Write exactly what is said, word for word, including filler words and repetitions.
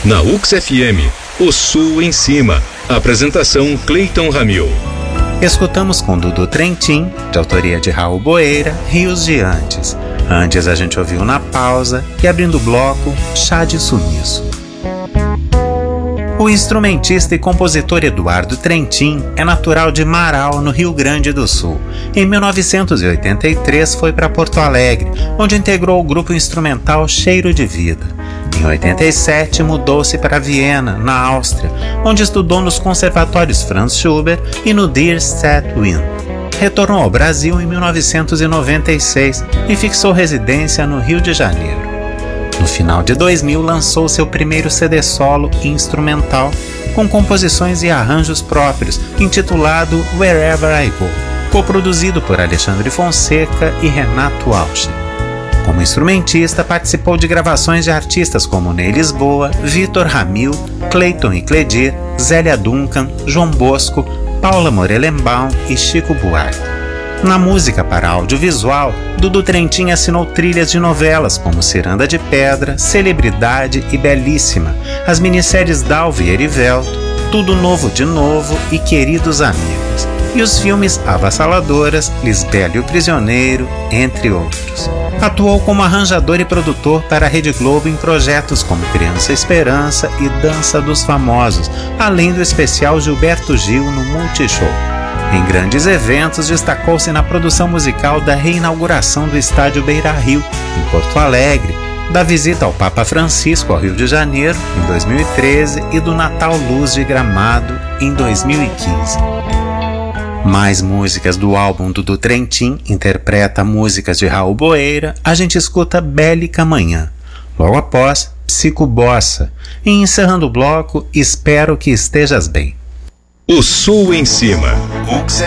Na U X F M, O Sul em Cima. Apresentação Cleiton Ramil. Escutamos com Dudu Trentin, de autoria de Raul Boeira, Rios de Andes. Antes a gente ouviu Na Pausa e, abrindo o bloco, Chá de Sumiço. O instrumentista e compositor Eduardo Trentin é natural de Marau, no Rio Grande do Sul. Em mil novecentos e oitenta e três foi para Porto Alegre, onde integrou o grupo instrumental Cheiro de Vida. Em oitenta e sete mudou-se para Viena, na Áustria, onde estudou nos conservatórios Franz Schubert e no Der Stadtwind. Retornou ao Brasil em mil novecentos e noventa e seis e fixou residência no Rio de Janeiro. No final de dois mil lançou seu primeiro C D solo instrumental, com composições e arranjos próprios, intitulado Wherever I Go, coproduzido por Alexandre Fonseca e Renato Alcher. Como instrumentista, participou de gravações de artistas como Ney Lisboa, Vitor Ramil, Cleiton e Cledir, Zélia Duncan, João Bosco, Paula Morelenbaum e Chico Buarque. Na música para audiovisual, Dudu Trentin assinou trilhas de novelas como Ciranda de Pedra, Celebridade e Belíssima, as minisséries Dalva e Erivelto, Tudo Novo de Novo e Queridos Amigos, e os filmes Avassaladoras, Lisbela e o Prisioneiro, entre outros. Atuou como arranjador e produtor para a Rede Globo em projetos como Criança Esperança e Dança dos Famosos, além do especial Gilberto Gil no Multishow. Em grandes eventos, destacou-se na produção musical da reinauguração do Estádio Beira-Rio, em Porto Alegre, da visita ao Papa Francisco ao Rio de Janeiro, em dois mil e treze, e do Natal Luz de Gramado, em dois mil e quinze. Mais músicas do álbum Dudu Trentin, interpreta músicas de Raul Boeira, a gente escuta Bélica Manhã. Logo após, Psicobossa. E encerrando o bloco, Espero que Estejas Bem. O Sul em Cima.